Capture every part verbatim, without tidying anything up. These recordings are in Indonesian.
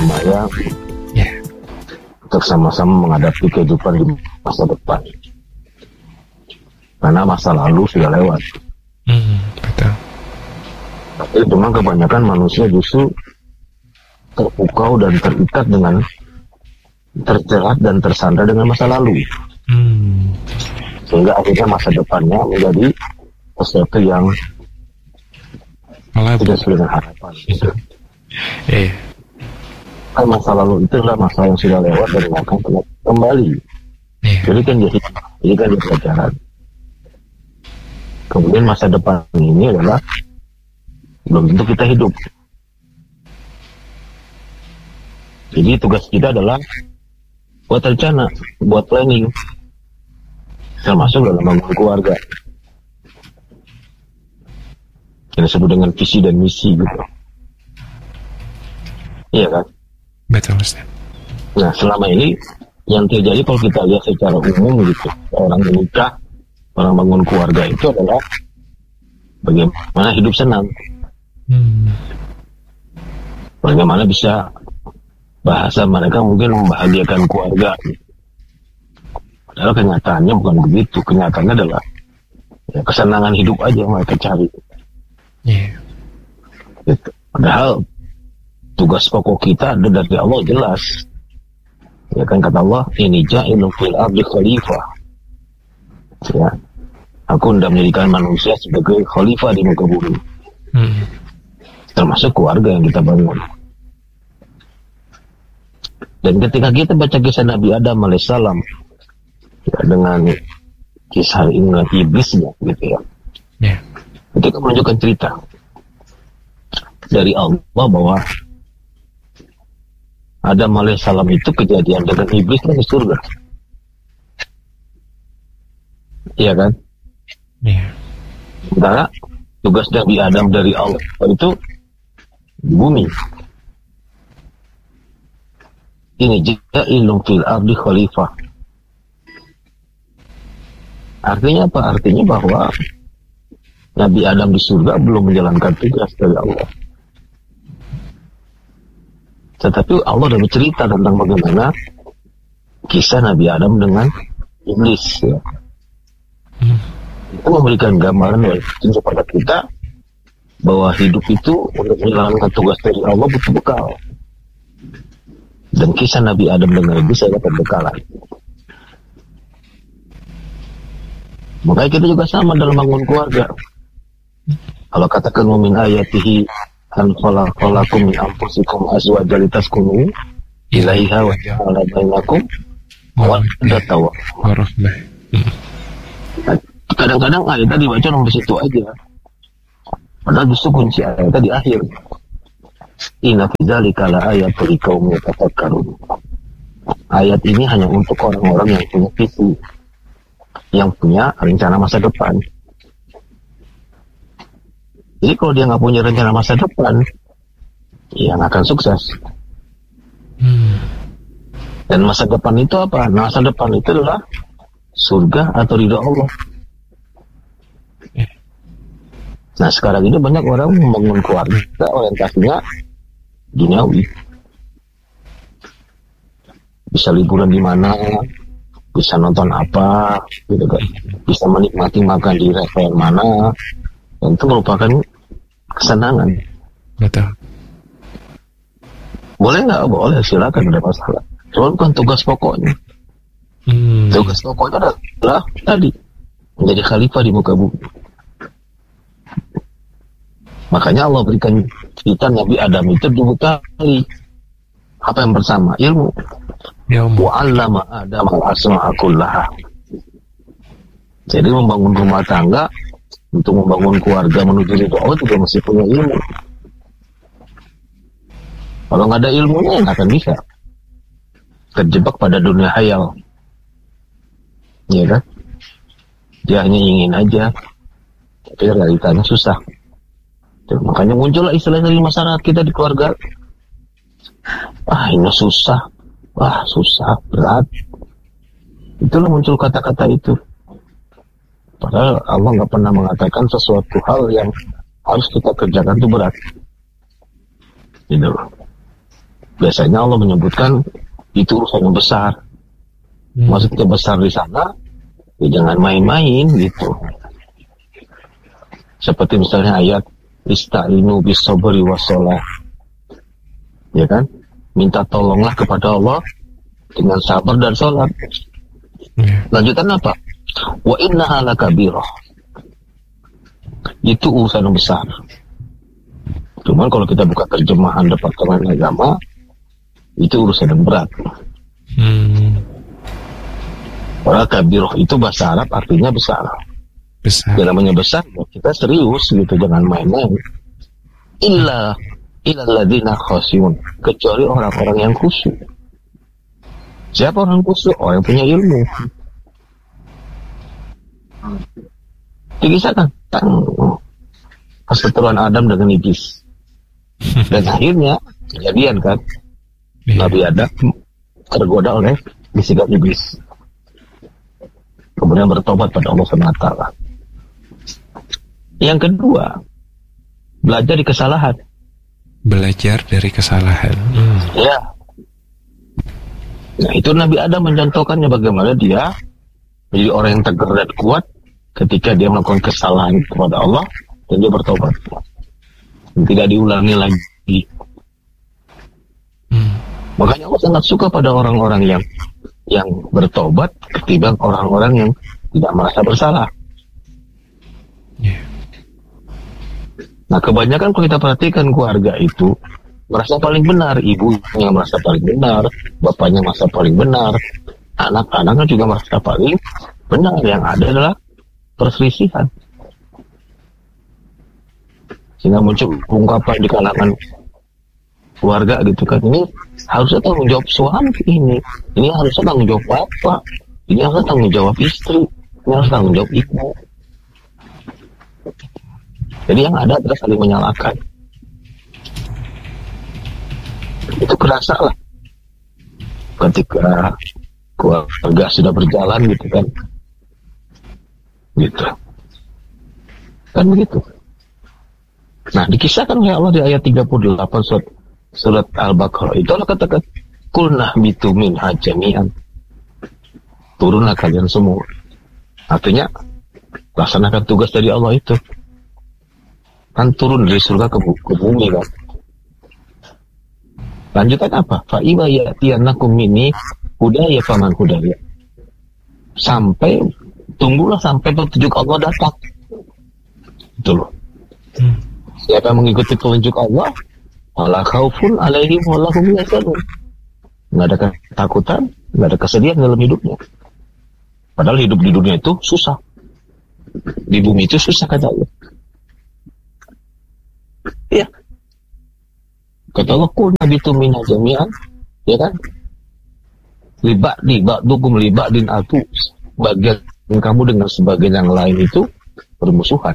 perdamaian, yeah. untuk sama-sama menghadapi kehidupan di masa depan. Karena masa lalu sudah lewat. Hmm, betul. Tapi cuma kebanyakan manusia justru terpukau dan terikat dengan, terjerat dan tersandar dengan masa lalu. Hmm. Sehingga akhirnya masa depannya menjadi sesuatu yang Malah tidak sesuai dengan harapan. Gitu. Eh. Kan masa lalu itu adalah masa yang sudah lewat dan akan kembali. Yeah. Jadi kan jadi, jadi kan jadi pelajaran. Kemudian masa depan ini adalah belum tentu kita hidup. Jadi tugas kita adalah buat rencana, buat planning, termasuk dalam membangun keluarga. Yang disebut dengan visi dan misi gitu. Iya kan? Betul, Ustaz. Nah, selama ini yang terjadi kalau kita lihat secara umum gitu, orang menikah, orang bangun keluarga itu adalah bagaimana hidup senang. Hmm. Bagaimana bisa, bahasa mereka mungkin membahagiakan keluarga. Padahal kenyataannya bukan begitu. Kenyataannya adalah ya, kesenangan hidup aja yang mereka cari. Yeah. Gitu. Padahal tugas pokok kita ada dari Allah jelas. Ya kan kata Allah, ini ja'ilun fil ardi khalifah. Ya, aku hendak menjadikan manusia sebagai khalifah di muka bumi. Hmm. Termasuk keluarga yang kita bangun. Dan ketika kita baca kisah Nabi Adam alaihissalam, ya, dengan kisah ini dengan iblisnya, gitu ya, Yeah. itu kan menunjukkan cerita dari Allah bahwa Adam alaihissalam itu kejadian dengan iblis kan di surga, iya kan? Yeah. Sementara tugas Nabi Adam dari Allah itu di bumi. Ini ja'ilun fil ardi khalifah. Artinya apa? Artinya bahwa Nabi Adam di surga belum menjalankan tugas dari Allah. Tetapi Allah sudah bercerita tentang bagaimana kisah Nabi Adam dengan iblis. Ya. Hmm. Itu memberikan gambaran kepada kita bahwa hidup itu untuk menjalankan tugas dari Allah butuh bekal. Dan kisah Nabi Adam dengan iblis adalah pembekalan. Makanya kita juga sama dalam bangun keluarga. Kalau katakan min ayatihi an khalaqalakum min anfusikum azwajan litaskunu ilaiha wa ja'ala bainakum mawaddatan wa rahmah. Kadang-kadang ayatnya dibaca sampai situ aja. Padahal justru kunci ayatnya di akhir. Inna fi dzalika la ayatul liqaumin yatafakkarun. Ayat ini hanya untuk orang-orang yang punya visi, yang punya rencana masa depan. Jadi kalau dia nggak punya rencana masa depan, ya nggak akan sukses. Hmm. Dan masa depan itu apa? Masa depan itu adalah surga atau ridha Allah. Nah sekarang ini banyak orang membangun keluarga orientasinya duniawi. Bisa liburan di mana, bisa nonton apa, gitu kan. Bisa menikmati makan di restoran mana, dan itu merupakan kesenangan. Betul. Boleh nggak? Boleh, silakan, ada masalah. Cuma bukan tugas pokoknya. Hmm. Tugas pokoknya adalah tadi menjadi khalifah di muka bumi. Makanya Allah berikan cerita Nabi Adam itu dua kali. Apa yang pertama? Ilmu. Ilmu. Wa 'allama Adam al-asma'a kullaha. Jadi membangun rumah tangga, untuk membangun keluarga menuju ridho Allah juga mesti punya ilmu. Kalau nggak ada ilmunya nggak akan bisa. Terjebak pada dunia hayal. Iya kan? Dia hanya ingin aja, tapi realitanya susah. Makanya muncullah istilah dari masyarakat kita di keluarga. Ah ini susah, wah susah, berat. Itulah muncul kata-kata itu. Padahal Allah nggak pernah mengatakan sesuatu hal yang harus kita kerjakan itu berat. Gitu loh. biasanya Allah menyebutkan itu urusan yang besar. Hmm. Maksudnya besar di sana, ya jangan main-main gitu. Seperti misalnya ayat Ista'inu bis-sabri was-shalah. Ya kan? Minta tolonglah kepada Allah dengan sabar dan sholat. Yeah. Lanjutan apa? Wa innaha lakabirah. Itu urusan yang besar. Cuman kalau kita buka terjemahan Departemen Agama, itu urusan yang berat. Hmm. Karena kabirah itu bahasa Arab artinya besar. Besar. Yang namanya besar, kita serius gitu, jangan main-main. Illa illa alladziina khashi'un, kecuali orang-orang yang khusyuk. Siapa orang khusyuk? Orang yang punya ilmu. Dikisahkan tentang perseteruan Adam dengan iblis. Dan akhirnya kejadian kan, Yeah. Nabi Adam tergoda oleh bisikan iblis. Kemudian bertobat pada Allah subhanahu wa taala. Yang kedua, belajar di kesalahan. Belajar dari kesalahan. Hmm. Ya. Nah, itu Nabi Adam mencontohkannya bagaimana dia menjadi orang yang tegar dan kuat ketika dia melakukan kesalahan kepada Allah dan dia bertobat. Dan tidak diulangi lagi. Hmm. Makanya Allah sangat suka pada orang-orang yang yang bertobat ketimbang orang-orang yang tidak merasa bersalah. Yeah. Nah, kebanyakan kalau kita perhatikan keluarga itu merasa paling benar, ibunya merasa paling benar, bapaknya merasa paling benar, anak-anaknya juga merasa paling benar. Yang ada adalah perselisihan. Sehingga muncul ungkapan di kalangan keluarga gitu kan, ini harusnya tanggung jawab suami ini, ini harusnya tanggung jawab bapak, ini harusnya tanggung jawab istri, ini harus tanggung jawab ibu. Jadi yang ada adalah saling menyalahkan. Itu kerasa lah ketika keluarga sudah berjalan gitu kan, gitu kan begitu. Nah, dikisahkan oleh Allah di ayat tiga puluh delapan surat surat Al-Baqarah itu Allah katakan, kulnah bitu minha jami'an, turunlah kalian semua. Artinya laksanakan tugas dari Allah itu kan, turun dari surga ke, ke bumi kan. Lanjutan apa? Fa'iba ya'tiyanakum minni hudaya faman hudaya, sampai tunggulah sampai petunjuk Allah datang. Itu loh. Hmm. Siapa yang mengikuti petunjuk Allah, wala khaufun alaihim wala hum yahzanun. Enggak ada ketakutan, enggak ada kesedihan dalam hidupnya. Padahal hidup di dunia itu susah. Di bumi itu susah kata Allah. Ya. Kata Allah, kul nabitu minha jami'an, ya kan? Libat di ba'dukum liba'din atu, bagian kamu dengan sebagian yang lain itu bermusuhan.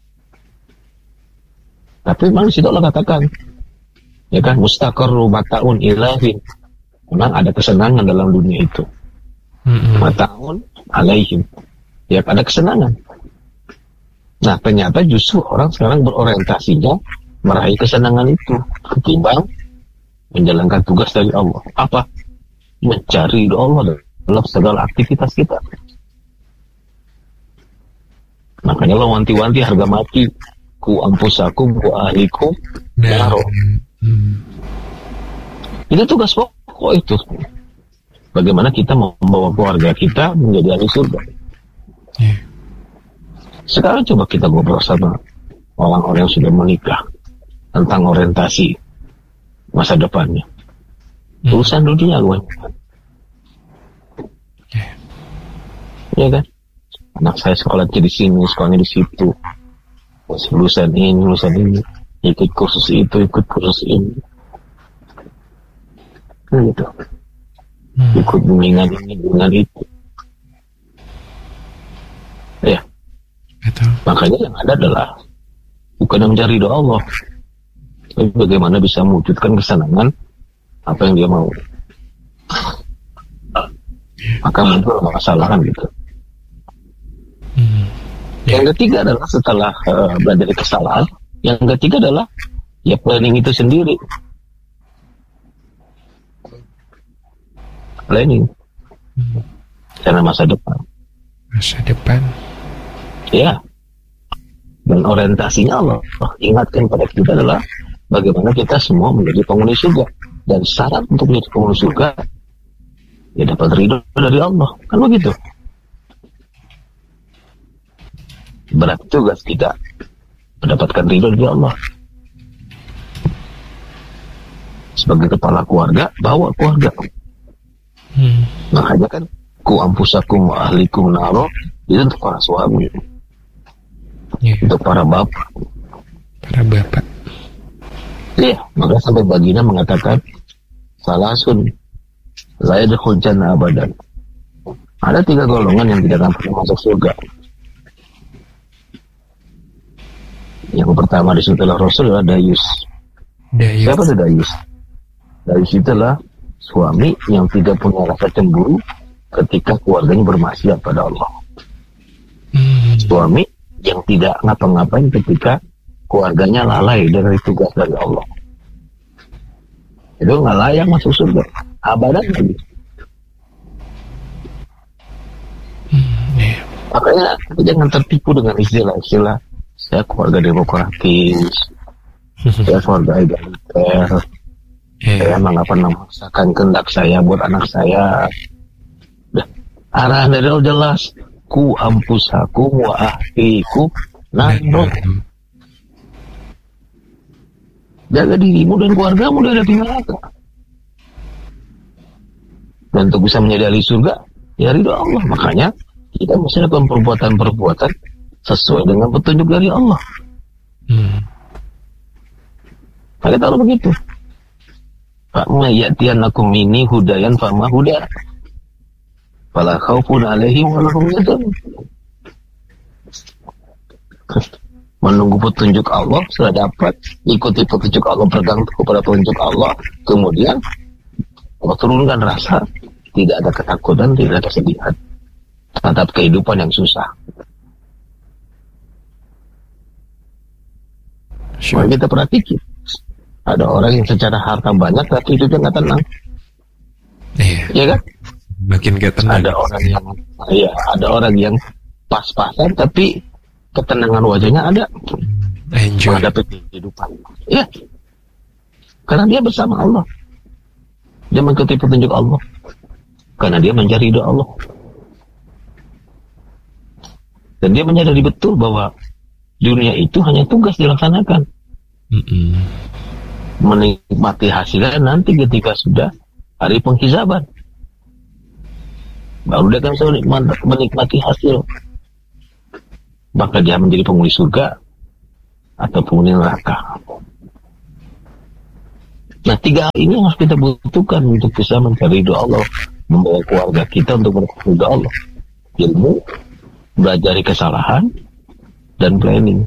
Tapi memang di situ Allah katakan, ya kan, mustaqarru mata'un ilahin, memang ada kesenangan dalam dunia itu. Hmm. Mata'un alaihim, ya ada kesenangan. Nah, ternyata justru orang sekarang berorientasinya meraih kesenangan itu ketimbang menjalankan tugas dari Allah. Apa? Mencari doa Allah dalam segala aktivitas kita. Makanya Allah wanti-wanti harga mati, ku ampusakum ku ahlikum naro. Hmm. Itu tugas pokok itu. Bagaimana kita membawa keluarga kita menjadi ahli surga. Yeah. Sekarang coba kita ngobrol sama orang-orang yang sudah menikah tentang orientasi masa depannya. Hmm. Urusan dunia luar. Yeah. Ya kan? Anak saya sekolahnya di sini, sekolahnya di situ. Lulusan ini, lulusan ini. Ikut kursus itu, ikut kursus ini. Kan gitu. Hmm. Ikut bimbingan ini, bimbingan itu. Ya. Betul. Makanya yang ada adalah bukan mencari doa Allah, tapi bagaimana bisa mewujudkan kesenangan apa yang dia mau. Maka muncul masalah kan gitu. Hmm. Yang ketiga adalah setelah uh, belajar dari kesalahan, yang ketiga adalah ya planning itu sendiri. planning, Hmm. rencana masa depan. Masa depan. Ya. Dan orientasinya Allah ingatkan pada kita adalah bagaimana kita semua menjadi penghuni surga. Dan syarat untuk menjadi penghuni surga ya dapat ridho dari Allah. Kan begitu. Berat tugas kita mendapatkan ridho dari Allah. Sebagai kepala keluarga, bawa keluarga. Hmm. Makanya kan ku ampusakum wa ahlikum naro itu untuk para suami, Ya, untuk para bapak. para bapak. Iya, maka sampai baginda mengatakan salasun saya dekhul jannah abadan. Ada tiga golongan yang tidak akan pernah masuk surga. Yang pertama disebut oleh Rasul adalah dayus. Dayus. Siapa itu dayus? Dayus itu adalah suami yang tidak punya rasa cemburu ketika keluarganya bermaksiat pada Allah. Hmm. Suami yang tidak ngapa-ngapain ketika keluarganya lalai dari tugas dari Allah. Itu nggak layak masuk surga. Abadan lagi. Hmm. Ya. Makanya jangan tertipu dengan istilah-istilah saya keluarga demokratis, saya keluarga egaliter, saya Ya. emang nggak pernah memaksakan kehendak saya buat anak saya. Dah, arahan dari Allah jelas. Ku ampusakum wa ahlikum naro. Jaga dirimu dan keluargamu dari api neraka. Dan untuk bisa menjadi ahli surga, ya ridho Allah. Makanya kita mesti lakukan perbuatan-perbuatan sesuai dengan petunjuk dari Allah. Hmm. Nah, kita harus begitu. Fa'ma ya'tiyanakum ini hudayan fa'ma huda. Fala khaufun alaihim wa lahum yahzanun. Menunggu petunjuk Allah sudah dapat, ikuti petunjuk Allah, berpegang teguh pada petunjuk Allah, kemudian Allah turunkan rasa tidak ada ketakutan, tidak ada kesedihan terhadap kehidupan yang susah. Sure. Mari kita perhatikan, ada orang yang secara harta banyak tapi hidupnya nggak tenang, Iya. ya kan? Makin gak tenang. Ada orang yang, ya, ada orang yang pas-pasan tapi ketenangan wajahnya ada Enjoy. menghadapi kehidupan. Ya, karena dia bersama Allah, dia mengikuti petunjuk Allah, karena dia mencari ridho Allah, dan dia menyadari betul bahwa dunia itu hanya tugas dilaksanakan, Mm-mm. menikmati hasilnya nanti ketika sudah hari penghisaban. Baru dia akan bisa menikmati, menikmati hasil. Maka dia menjadi penghuni surga atau penghuni neraka. Nah, tiga hal ini yang harus kita butuhkan untuk bisa mencari ridho Allah, membawa keluarga kita untuk mencari ridho Allah. Ilmu, belajar dari kesalahan, dan planning.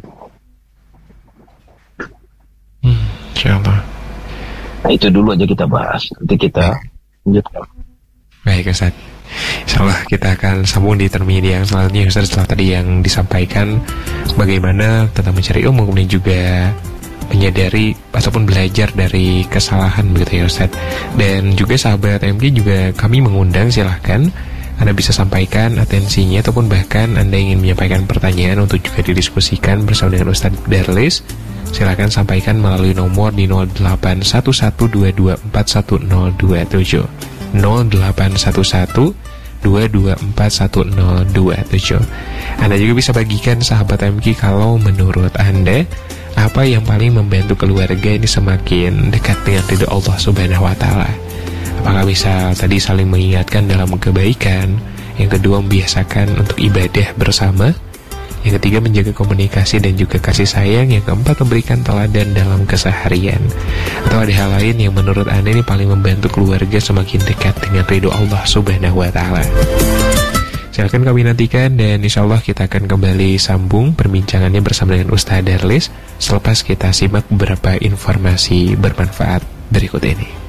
Hmm. Insyaallah. Nah, itu dulu aja kita bahas. Nanti kita lanjutkan. Baik Ustaz, insyaallah kita akan sambung di termini yang selanjutnya Ustaz, setelah tadi yang disampaikan bagaimana tentang mencari ilmu, kemudian juga menyadari ataupun belajar dari kesalahan begitu ya Ustaz. Dan juga sahabat M G juga kami mengundang, silahkan Anda bisa sampaikan atensinya ataupun bahkan Anda ingin menyampaikan pertanyaan untuk juga didiskusikan bersama dengan Ustaz Darlis. Silahkan sampaikan melalui nomor di nol delapan satu satu dua dua empat satu nol dua tujuh nol delapan satu satu dua dua empat satu nol dua tujuh. Anda juga bisa bagikan sahabat M K kalau menurut Anda apa yang paling membantu keluarga ini semakin dekat dengan ridho Allah Subhanahu wa taala. Apakah bisa tadi saling mengingatkan dalam kebaikan, yang kedua membiasakan untuk ibadah bersama, yang ketiga menjaga komunikasi dan juga kasih sayang, yang keempat memberikan teladan dalam keseharian. Atau ada hal lain yang menurut Anda ini paling membantu keluarga semakin dekat dengan ridho Allah Subhanahu wa taala. Silakan kami nantikan, dan insya Allah kita akan kembali sambung perbincangannya bersama dengan Ustaz Darlis selepas kita simak beberapa informasi bermanfaat berikut ini.